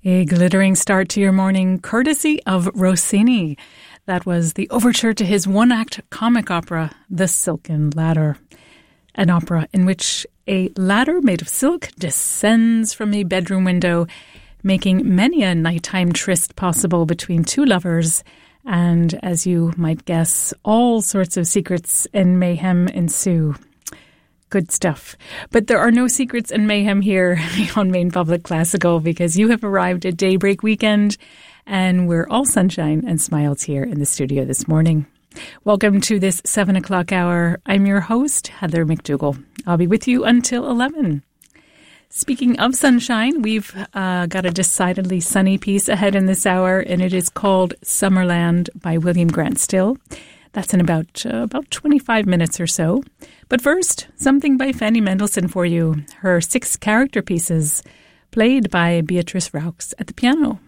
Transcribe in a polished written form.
A glittering start to your morning, courtesy of Rossini. That was the overture to his one-act comic opera, The Silken Ladder. An opera in which a ladder made of silk descends from a bedroom window, making many a nighttime tryst possible between two lovers. And as you might guess, all sorts of secrets and mayhem ensue. Good stuff. But there are no secrets and mayhem here on Maine Public Classical because you have arrived at Daybreak Weekend and we're all sunshine and smiles here in the studio this morning. Welcome to this 7 o'clock hour. I'm your host, Heather McDougall. I'll be with you until 11. Speaking of sunshine, we've got a decidedly sunny piece ahead in this hour, and it is called Summerland by William Grant Still. That's in about 25 minutes or so. But first, something by Fanny Mendelssohn for you. Her 6 character pieces, played by Beatrice Raux at the piano.